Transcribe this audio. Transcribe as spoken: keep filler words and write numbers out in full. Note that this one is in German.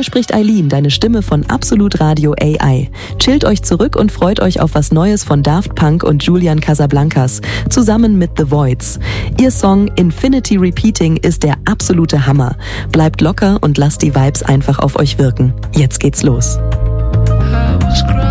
Hier spricht Eileen, deine Stimme von Absolut Radio A I. Chillt euch zurück und freut euch auf was Neues von Daft Punk und Julian Casablancas, zusammen mit The Voids. Ihr Song Infinity Repeating ist der absolute Hammer. Bleibt locker und lasst die Vibes einfach auf euch wirken. Jetzt geht's los.